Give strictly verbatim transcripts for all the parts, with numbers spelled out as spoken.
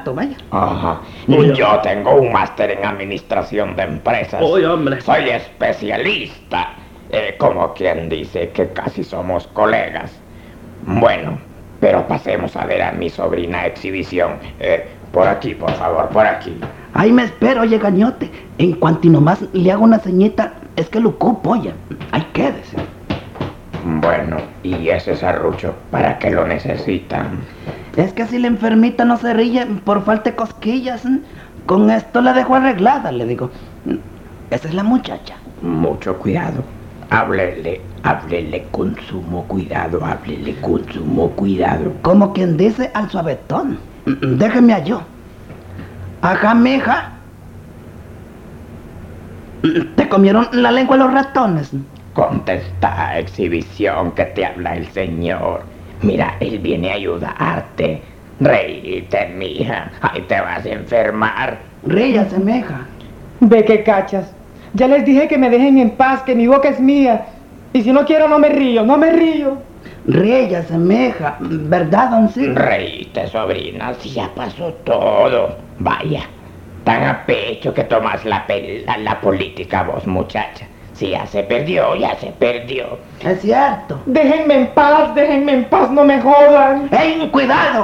rato, vaya. Ajá. Uy, Yo tengo un máster en administración de empresas. Uy, hombre. Soy especialista. Eh, como quien dice que casi somos colegas. Bueno, pero pasemos a ver a mi sobrina exhibición. Eh, por aquí, por favor, por aquí. Ahí me espero, oye, gañote. En cuanto y nomás le hago una ceñita, es que lo ocupo, oye. Ahí quédese. Bueno, ¿y ese serrucho para qué lo necesitan? Es que si la enfermita no se ríe por falta de cosquillas, con esto la dejo arreglada, le digo. Esa es la muchacha. Mucho cuidado. Háblele, háblele con sumo cuidado, háblele con sumo cuidado. Como quien dice al suavetón. Déjeme a yo. Ajá, mija. ¿Te comieron la lengua los ratones? Contesta, exhibición, que te habla el señor. Mira, él viene a ayudarte. Reíte, mija. Ahí te vas a enfermar. Ríase, mija. Ve que cachas. Ya les dije que me dejen en paz, que mi boca es mía. Y si no quiero, no me río, no me río. Ríase, mija. ¿Verdad, doncito? Reíte, sobrina, si ya pasó todo. Vaya, tan a pecho que tomas la, la, la política vos, muchacha. Si ya se perdió, ya se perdió. Es cierto. Déjenme en paz, déjenme en paz, no me jodan. ¡Ey, cuidado!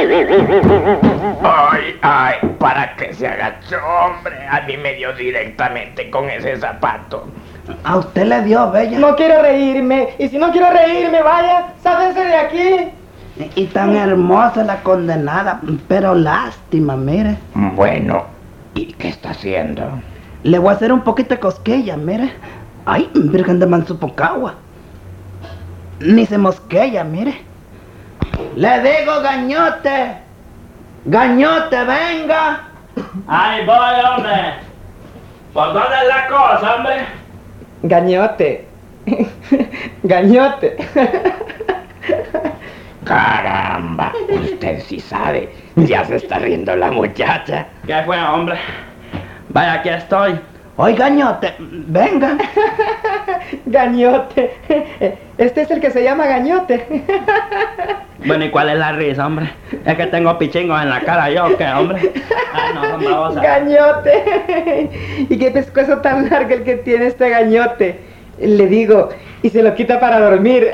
Ay, ay, para que se agachó, hombre. A mí me dio directamente con ese zapato. A usted le dio, bella. No quiero reírme. Y si no quiero reírme, vaya, sáquense de aquí. Y tan hermosa la condenada, pero lástima, mire. Bueno, ¿y qué está haciendo? Le voy a hacer un poquito de cosquilla, mire. Ay, virgen de Mansupocagua. Ni se mosquella, mire. Le digo, gañote. Gañote, venga. Ahí voy, hombre. ¿Por dónde es la cosa, hombre? Gañote. Gañote. Caramba, usted sí sabe. Ya se está riendo la muchacha. ¿Qué fue, hombre? Vaya, aquí estoy. Oiga, gañote, venga. Gañote. Este es el que se llama Gañote. Bueno, ¿y cuál es la risa, hombre? Es que tengo pichingos en la cara yo, ¿qué, hombre? Ay, no, son babosas. Gañote. ¿Y qué pescuezo tan largo el que tiene este Gañote? Le digo, y se lo quita para dormir.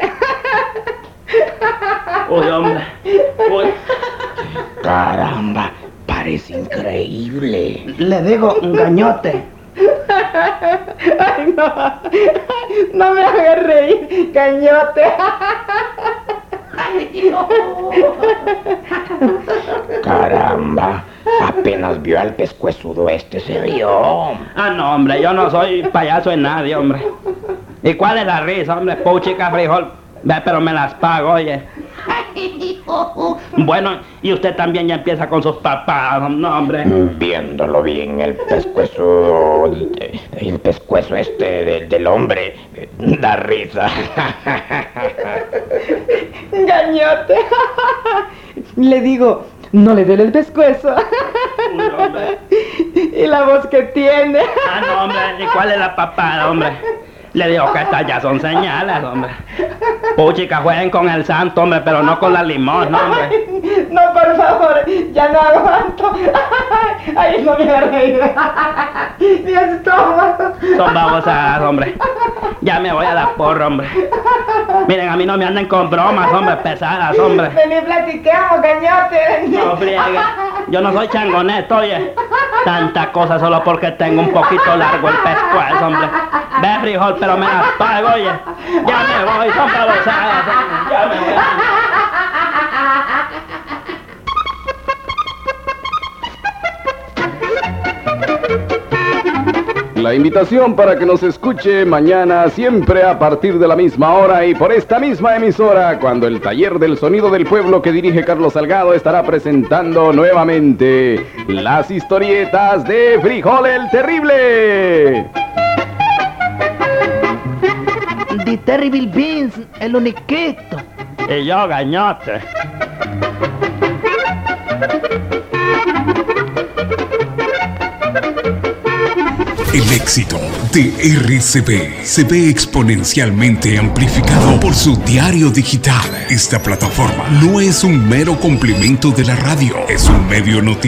Uy, hombre. Uy. Caramba, parece increíble. Le digo, gañote. Ay, no. No me hagas reír, Gañote. Caramba, apenas vio al pescuezudo este, se rió. Ah, no, hombre, yo no soy payaso de nadie, hombre. ¿Y cuál es la risa, hombre? Puchica, frijol. Ve, pero me las pago, oye. Bueno, y usted también ya empieza con sus papadas, no, hombre. Viéndolo bien, el pescuezo, el, el pescuezo este del, del hombre, da risa. Gañote. Le digo, no le duele el pescuezo. Uy, hombre. Y la voz que tiene. Ah, no, hombre, ¿y cuál es la papada, hombre? Le digo que estas ya son señales, hombre. Puchica, jueguen con el santo, hombre, pero no con la limón, hombre. Ay, no, por favor, ya no aguanto. Ay, no me voy a reír. Mi estómago. Son babosadas, hombre. Ya me voy a la porra, hombre. Miren, a mí no me anden con bromas, hombre, pesadas, hombre. Vení, platiquemos, Gañote. No friegue. Yo no soy changoneto, oye. Tanta cosa solo porque tengo un poquito largo el pescuezo, hombre. Ve, frijol, pero me las pago, oye. Ya me voy, son babosadas, hombre. Ya me voy. La invitación para que nos escuche mañana siempre a partir de la misma hora y por esta misma emisora, cuando el Taller del Sonido del Pueblo que dirige Carlos Salgado estará presentando nuevamente las historietas de Frijol el Terrible. The Terrible Beans, el uniquito. Y yo, Gañote. El éxito de R C P se ve exponencialmente amplificado por su diario digital. Esta plataforma no es un mero complemento de la radio, es un medio noticioso